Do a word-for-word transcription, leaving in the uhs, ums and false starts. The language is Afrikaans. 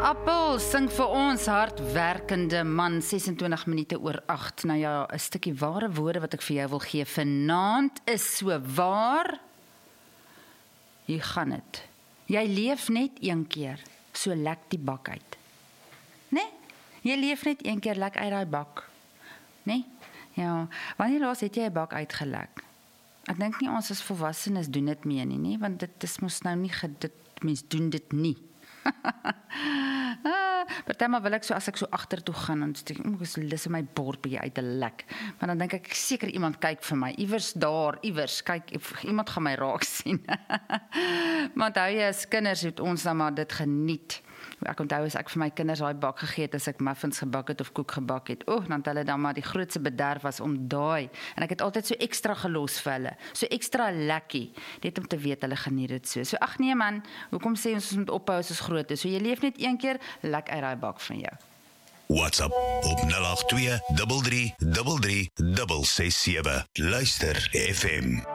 Appel sing vir ons hardwerkende man, ses en twintig minute oor agt. Nou ja, 'n stukkie ware woorde wat ek vir jou wil gee vanaand is so waar. Hier gaan dit. Jy leef net een keer, so lek die bak uit. Nee? Jy leef net een keer, lek uit daai bak. Nee? Ja, wanneer laas het jy 'n bak uitgelek? Ek dink nie ons as volwassenes doen dit meer nie, nie, want dit is mos nou nie dit mens doen dit nie. ah, Partymal wil ek so, as ek so agtertoe gaan, dan sê ek, ek is lus om my bord bietjie uit te lek. Maar dan dink ek, seker iemand kyk vir my, iewers daar, iewers, kyk, iemand gaan my raak sien. Maar onthou jy, as kinders het ons dan maar dit geniet. Ek onthou as ek vir my kinders daai bak gegee het, as ek muffins gebak het of koek gebak het, oh, dan het hulle dan maar die grootste bederf was om daai, en ek het altyd so ekstra gelos vir hulle, so ekstra lekkie, net om te weet, hulle geniet dit so. So ag nee man, hoekom sê ons ons moet ophou as ons groot is? So jy leef net een keer, lek uit daai bak van jou. WhatsApp op nul agt twee drie drie drie drie ses ses sewe. Luister F M.